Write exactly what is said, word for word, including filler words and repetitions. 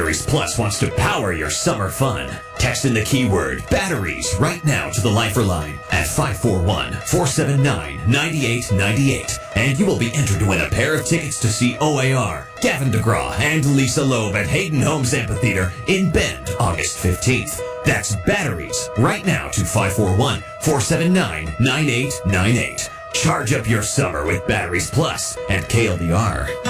Batteries Plus wants to power your summer fun. Text in the keyword batteries right now to the Liferine at five four one, four seven nine, nine eight nine eight. And you will be entered to win a pair of tickets to see O A R, Gavin DeGraw, and Lisa Loeb at Hayden Homes Amphitheater in Bend, August fifteenth. That's batteries right now to five four one, four seven nine, nine eight nine eight. Charge up your summer with Batteries Plus and K L D R.